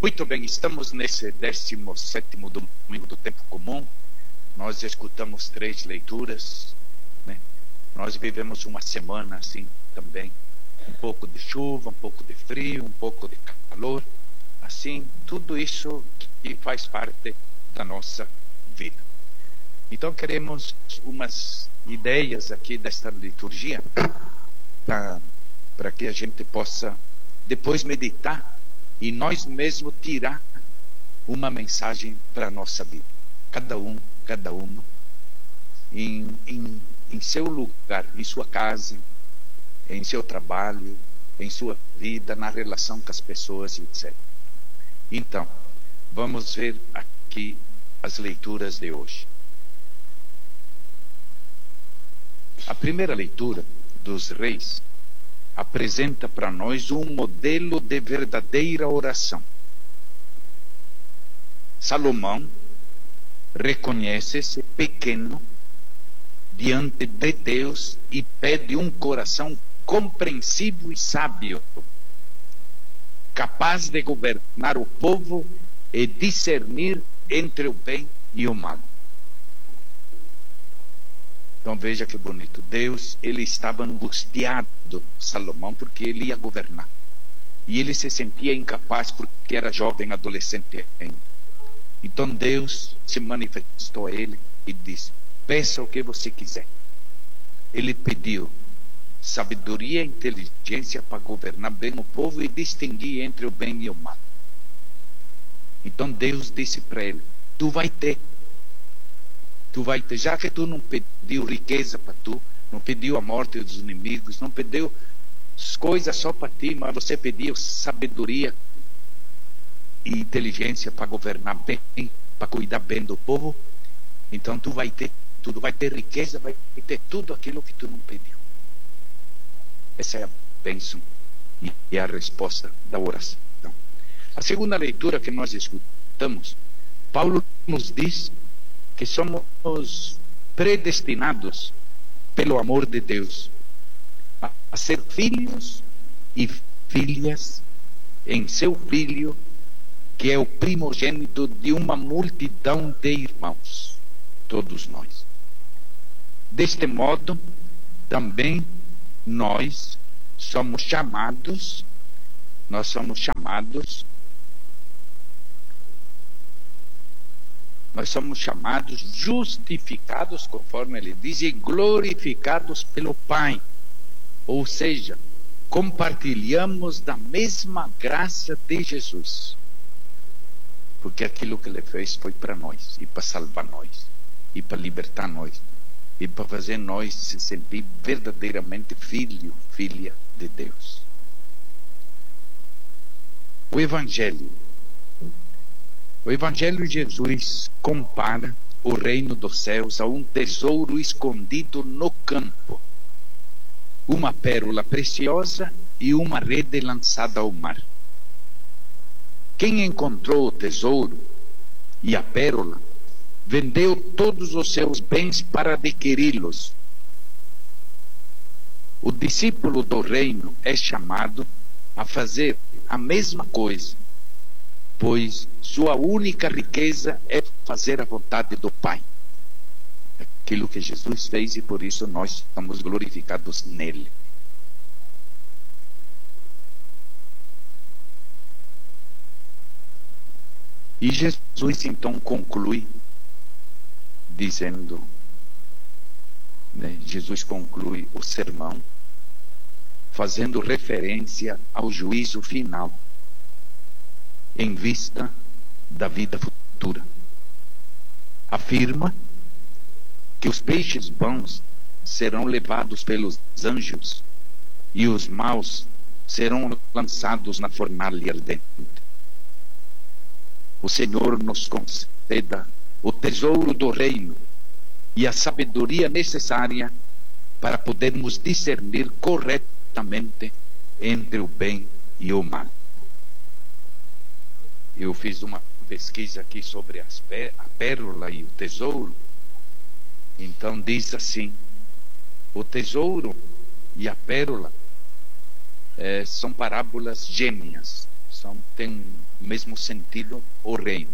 Muito bem, estamos nesse 17º domingo do tempo comum. Nós escutamos 3 leituras, né? Nós vivemos uma semana assim também, um pouco de chuva, um pouco de frio, um pouco de calor, assim, tudo isso que faz parte da nossa vida. Então queremos umas ideias aqui desta liturgia para que a gente possa depois meditar e nós mesmos tirar uma mensagem para a nossa vida. Cada uma, em seu lugar, em sua casa, em seu trabalho, em sua vida, na relação com as pessoas, etc. Então, vamos ver aqui as leituras de hoje. A primeira leitura dos Reis apresenta para nós um modelo de verdadeira oração. Salomão reconhece-se pequeno diante de Deus e pede um coração compreensivo e sábio, capaz de governar o povo e discernir entre o bem e o mal. Então veja que bonito. Deus, ele estava angustiado, Salomão, porque ele ia governar. E ele se sentia incapaz porque era jovem, adolescente ainda. Então Deus se manifestou a ele e disse: peça o que você quiser. Ele pediu sabedoria e inteligência para governar bem o povo e distinguir entre o bem e o mal. Então Deus disse para ele: tu vai ter, já que tu não pediu riqueza para tu, não pediu a morte dos inimigos, não pediu coisas só para ti, mas você pediu sabedoria e inteligência para governar bem, para cuidar bem do povo, então tu vai ter tudo, vai ter riqueza, vai ter tudo aquilo que tu não pediu. Essa é a bênção e a resposta da oração. A segunda leitura que nós escutamos, Paulo nos diz que somos predestinados pelo amor de Deus a ser filhos e filhas em seu Filho, que é o primogênito de uma multidão de irmãos, todos nós. Deste modo, também nós somos chamados, justificados, conforme ele diz, e glorificados pelo Pai. Ou seja, compartilhamos da mesma graça de Jesus. Porque aquilo que ele fez foi para nós, e para salvar nós, e para libertar nós, e para fazer nós se sentir verdadeiramente filho, filha de Deus. O Evangelho de Jesus compara o reino dos céus a um tesouro escondido no campo, uma pérola preciosa e uma rede lançada ao mar. Quem encontrou o tesouro e a pérola, vendeu todos os seus bens para adquiri-los. O discípulo do reino é chamado a fazer a mesma coisa, pois sua única riqueza é fazer a vontade do Pai. Aquilo que Jesus fez, e por isso nós estamos glorificados nele. E Jesus então conclui dizendo, Jesus conclui o sermão fazendo referência ao juízo final em vista da vida futura. Afirma que os peixes bons serão levados pelos anjos e os maus serão lançados na fornalha ardente. O Senhor nos conceda o tesouro do reino e a sabedoria necessária para podermos discernir corretamente entre o bem e o mal. Eu fiz uma pesquisa aqui sobre a pérola e o tesouro. Então diz assim: o tesouro e a pérola são parábolas gêmeas, Tem o mesmo sentido, o reino.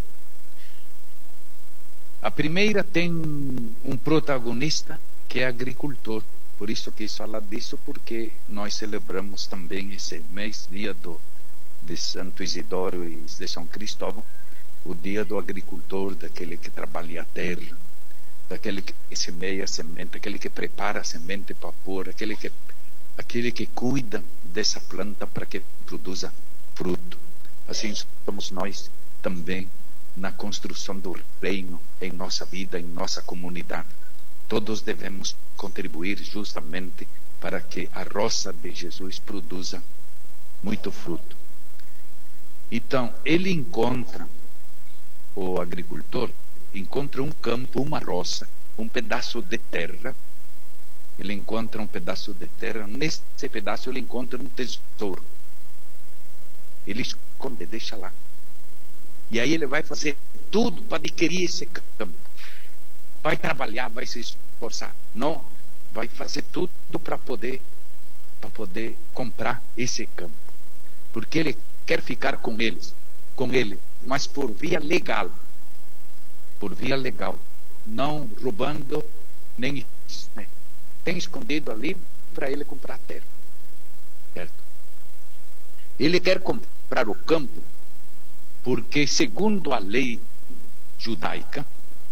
A primeira tem um protagonista que é agricultor. Por isso quis falar disso, porque nós celebramos também esse mês, dia de Santo Isidoro e de São Cristóvão, o dia do agricultor, daquele que trabalha a terra, daquele que semeia a semente, aquele que prepara a semente para pôr, aquele que cuida dessa planta para que produza fruto. Assim somos nós também na construção do reino em nossa vida, em nossa comunidade. Todos devemos contribuir justamente para que a roça de Jesus produza muito fruto. Então, ele encontra, o agricultor encontra um campo, uma roça, um pedaço de terra. Ele encontra um pedaço de terra. Nesse pedaço ele encontra um tesouro. Ele esconde, deixa lá. E aí ele vai fazer tudo para adquirir esse campo. Vai trabalhar, vai se esforçar. Não, vai fazer tudo para poder comprar esse campo. Porque ele quer ficar com ele, mas por via legal. Por via legal. Não roubando, nem tem escondido ali para ele comprar terra. Certo? Ele quer comprar o campo porque, segundo a lei judaica,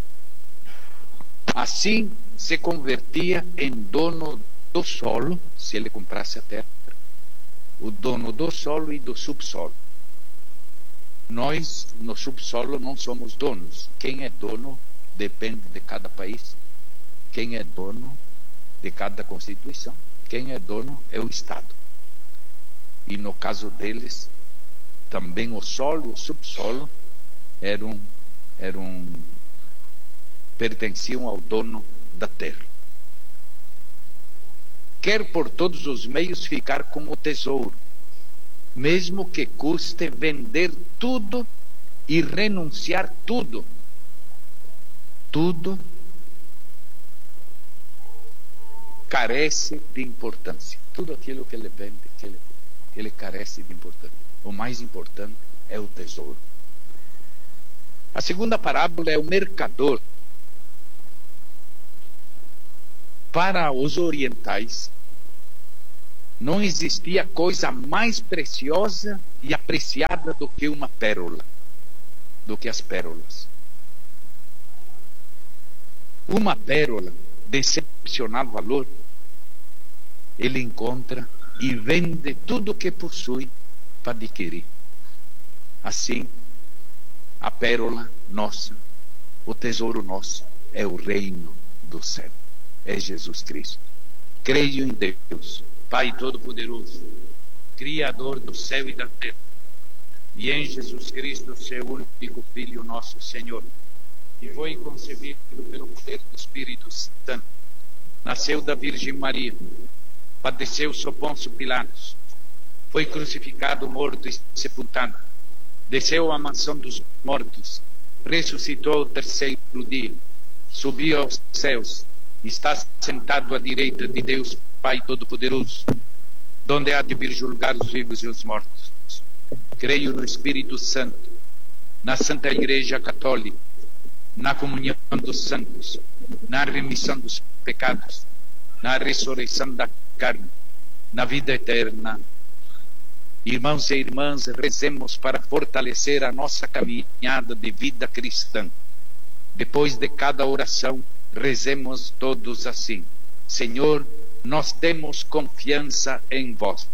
assim se convertia em dono do solo, se ele comprasse a terra, o dono do solo e do subsolo. Nós, no subsolo, não somos donos. Quem é dono depende de cada país. Quem é dono de cada constituição. Quem é dono é o Estado. E no caso deles, também o solo e o subsolo pertenciam ao dono da terra. Quer por todos os meios ficar com o tesouro, mesmo que custe vender tudo e renunciar tudo. Tudo carece de importância. Tudo aquilo que ele vende, ele carece de importância. O mais importante é o tesouro. A segunda parábola é o mercador. Para os orientais, não existia coisa mais preciosa e apreciada do que uma pérola, do que as pérolas. Uma pérola de excepcional valor, ele encontra e vende tudo o que possui para adquirir. Assim, a pérola nossa, o tesouro nosso, é o reino do céu. É Jesus Cristo. Creio em Deus, Pai Todo-Poderoso, Criador do céu e da terra, e em Jesus Cristo, seu único Filho, nosso Senhor, que foi concebido pelo poder do Espírito Santo, nasceu da Virgem Maria, padeceu sob Pôncio Pilatos, foi crucificado, morto e sepultado, desceu à mansão dos mortos, ressuscitou ao terceiro dia, subiu aos céus, está sentado à direita de Deus Pai Todo-Poderoso, donde há de vir julgar os vivos e os mortos. Creio no Espírito Santo, na Santa Igreja Católica, na comunhão dos santos, na remissão dos pecados, na ressurreição da carne, na vida eterna. Irmãos e irmãs, rezemos para fortalecer a nossa caminhada de vida cristã. Depois de cada oração, rezemos todos assim: Senhor, nós temos confiança em vós.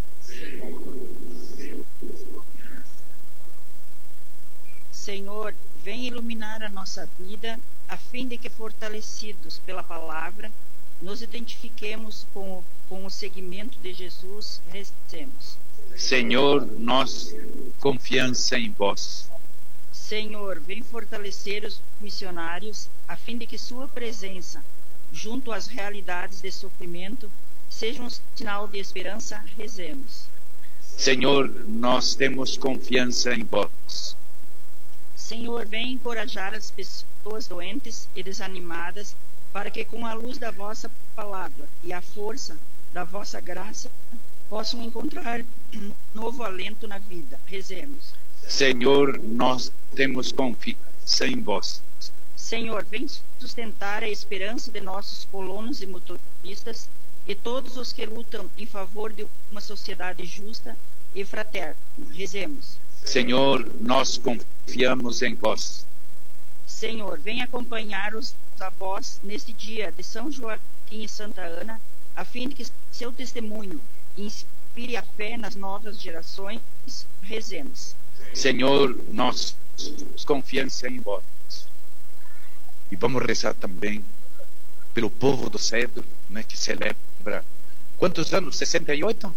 Senhor, vem iluminar a nossa vida, a fim de que, fortalecidos pela palavra, nos identifiquemos com o seguimento de Jesus. Rezemos. Senhor, nós confiança em vós. Senhor, vem fortalecer os missionários, a fim de que sua presença, junto às realidades de sofrimento, seja um sinal de esperança. Rezemos. Senhor, nós temos confiança em vós. Senhor, vem encorajar as pessoas doentes e desanimadas, para que, com a luz da vossa palavra e a força da vossa graça, possam encontrar novo alento na vida. Rezemos. Senhor, nós temos confiança em vós. Senhor, vem sustentar a esperança de nossos colonos e motoristas e todos os que lutam em favor de uma sociedade justa e fraterna. Rezemos. Senhor, nós confiamos em vós. Senhor, vem acompanhar os avós neste dia de São Joaquim e Santa Ana, a fim de que seu testemunho inspire a fé nas novas gerações. Rezemos. Senhor, nós temos confiança em vós. E vamos rezar também pelo povo do Cedro, né, que celebra quantos anos? 68?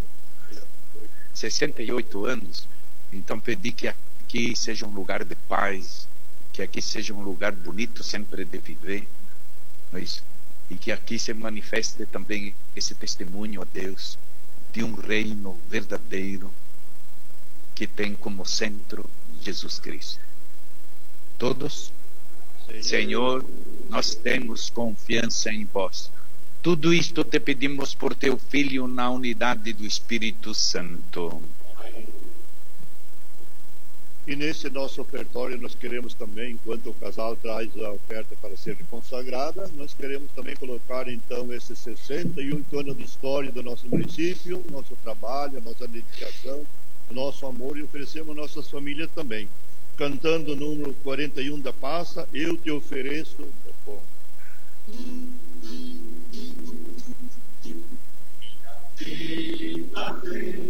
68 anos. Então pedi que aqui seja um lugar de paz, que aqui seja um lugar bonito sempre de viver, não é isso? E que aqui se manifeste também esse testemunho a Deus de um reino verdadeiro que tem como centro Jesus Cristo. Todos? Senhor, nós temos confiança em vós. Tudo isto te pedimos por teu Filho na unidade do Espírito Santo. E nesse nosso ofertório nós queremos também, enquanto o casal traz a oferta para ser consagrada, nós queremos também colocar então esses 68 anos de história do nosso município, nosso trabalho, a nossa dedicação, o nosso amor, e oferecemos nossas famílias também. Cantando o número 41 da Passa, eu te ofereço meu pão. Vida